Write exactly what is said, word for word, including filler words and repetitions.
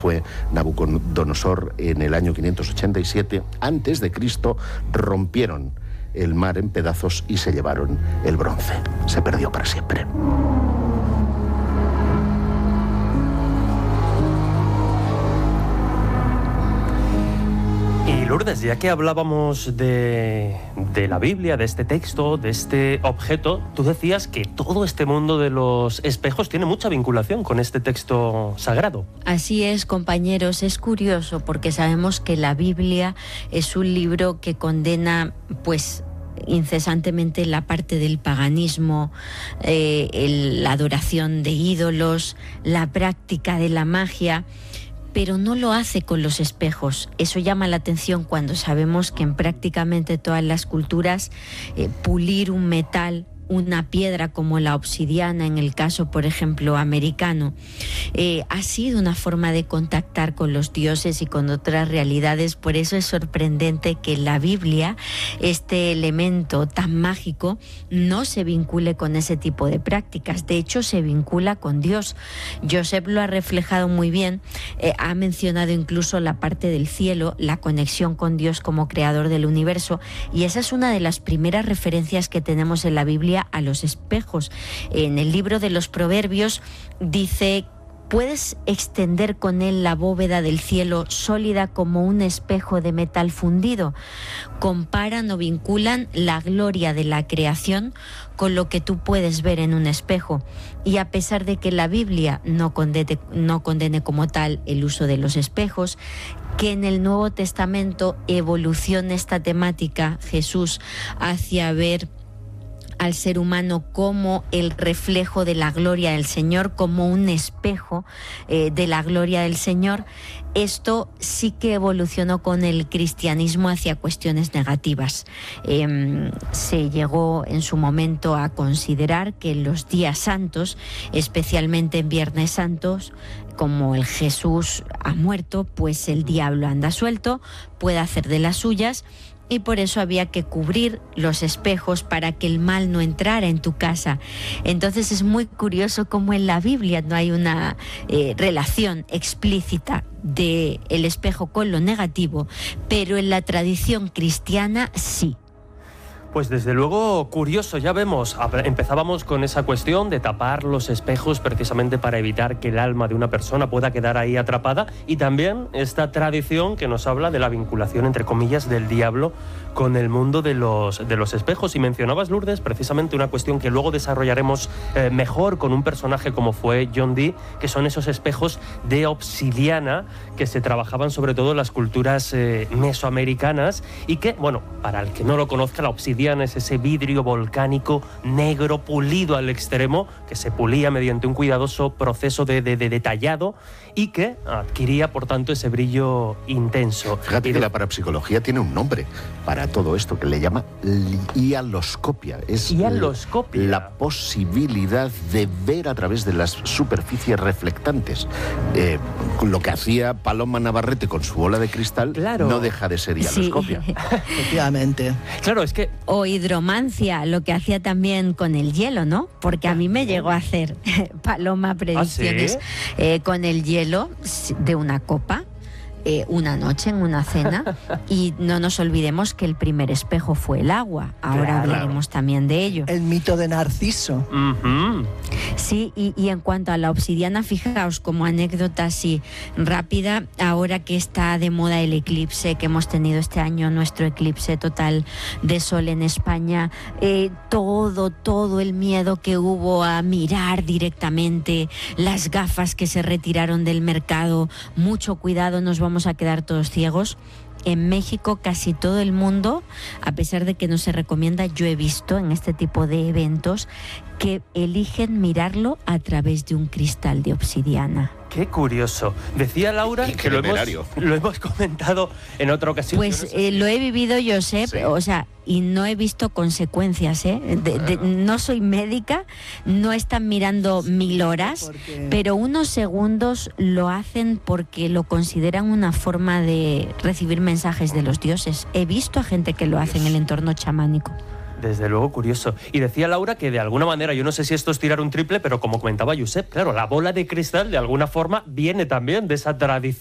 fue Nabucodonosor en el año quinientos ochenta y siete antes de Cristo, rompieron el mar en pedazos y se llevaron el bronce. Se perdió para siempre. Y Lourdes, ya que hablábamos de, de la Biblia, de este texto, de este objeto, tú decías que todo este mundo de los espejos tiene mucha vinculación con este texto sagrado. Así es, compañeros, es curioso porque sabemos que la Biblia es un libro que condena, pues, incesantemente la parte del paganismo, eh, el, la adoración de ídolos, la práctica de la magia, pero no lo hace con los espejos. Eso llama la atención cuando sabemos que en prácticamente todas las culturas eh, pulir un metal, una piedra como la obsidiana, en el caso, por ejemplo, americano, eh, ha sido una forma de contactar con los dioses y con otras realidades. Por eso es sorprendente que en la Biblia este elemento tan mágico no se vincule con ese tipo de prácticas. De hecho, se vincula con Dios. Joseph lo ha reflejado muy bien, eh, ha mencionado incluso la parte del cielo, la conexión con Dios como creador del universo, y esa es una de las primeras referencias que tenemos en la Biblia a los espejos. En el libro de los Proverbios dice: puedes extender con él la bóveda del cielo sólida como un espejo de metal fundido. Comparan o vinculan la gloria de la creación con lo que tú puedes ver en un espejo. Y a pesar de que la Biblia no condene, no condene como tal el uso de los espejos, que en el Nuevo Testamento evoluciona esta temática Jesús hacia ver al ser humano como el reflejo de la gloria del Señor, como un espejo eh, de la gloria del Señor, esto sí que evolucionó con el cristianismo hacia cuestiones negativas. Eh, se llegó en su momento a considerar que en los días santos, especialmente en Viernes Santos, como el Jesús ha muerto, pues el diablo anda suelto, puede hacer de las suyas, y por eso había que cubrir los espejos para que el mal no entrara en tu casa. Entonces es muy curioso cómo en la Biblia no hay una eh, relación explícita del espejo con lo negativo, pero en la tradición cristiana sí. Pues desde luego curioso, ya vemos, empezábamos con esa cuestión de tapar los espejos precisamente para evitar que el alma de una persona pueda quedar ahí atrapada, y también esta tradición que nos habla de la vinculación, entre comillas, del diablo con el mundo de los, de los espejos. Y mencionabas, Lourdes, precisamente una cuestión que luego desarrollaremos eh, mejor con un personaje como fue John Dee, que son esos espejos de obsidiana que se trabajaban sobre todo en las culturas eh, mesoamericanas, y que, bueno, para el que no lo conozca, la obsidiana es ese vidrio volcánico negro pulido al extremo, que se pulía mediante un cuidadoso proceso de, de, de detallado y que adquiría, por tanto, ese brillo intenso. Fíjate y que de... la parapsicología tiene un nombre para todo esto, que le llama hialoscopia. Es hialoscopia. La posibilidad de ver a través de las superficies reflectantes. Eh, lo que hacía Paloma Navarrete con su bola de cristal, claro, no deja de ser hialoscopia. Sí. Efectivamente. Claro, es que... O hidromancia, lo que hacía también con el hielo, ¿no? Porque a mí me llegó a hacer Paloma predicciones ¿Ah, sí? eh, con el hielo de una copa. Eh, una noche en una cena, y no nos olvidemos que el primer espejo fue el agua. Ahora claro. hablaremos también de ello. El mito de Narciso. Uh-huh. Sí, y, y en cuanto a la obsidiana, fijaos, como anécdota así rápida, ahora que está de moda el eclipse, que hemos tenido este año nuestro eclipse total de sol en España, eh, todo, todo el miedo que hubo a mirar directamente, las gafas que se retiraron del mercado, mucho cuidado, nos vamos a quedar todos ciegos. En México casi todo el mundo, a pesar de que no se recomienda, yo he visto en este tipo de eventos que eligen mirarlo a través de un cristal de obsidiana. Qué curioso. Decía Laura que lo hemos, lo hemos comentado en otra ocasión. Pues eh, lo he vivido, Josep, sí. O sea, y no he visto consecuencias, ¿eh? De, de, no soy médica, no están mirando mil horas, porque... pero unos segundos lo hacen porque lo consideran una forma de recibir mensajes de los dioses. He visto a gente que lo hace en el entorno chamánico. Desde luego, curioso. Y decía Laura que de alguna manera, yo no sé si esto es tirar un triple, pero como comentaba Josep, claro, la bola de cristal de alguna forma viene también de esa tradición